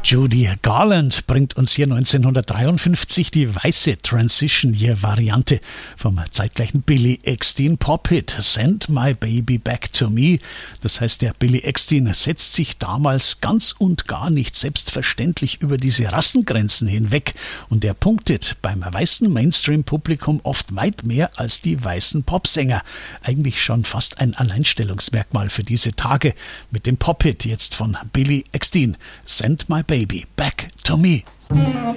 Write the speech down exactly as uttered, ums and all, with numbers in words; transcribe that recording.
Judy Garland bringt uns hier neunzehnhundertdreiundfünfzig die weiße Transition-Year-Variante vom zeitgleichen Billy Eckstine Pop-Hit Send My Baby Back to Me. Das heißt, der Billy Eckstine setzt sich damals ganz und gar nicht selbstverständlich über diese Rassengrenzen hinweg und er punktet beim weißen Mainstream-Publikum oft weit mehr als die weißen Popsänger. Eigentlich schon fast ein Alleinstellungsmerkmal für diese Tage mit dem Pop-Hit jetzt von Billy Eckstine Send My Baby Back to Me.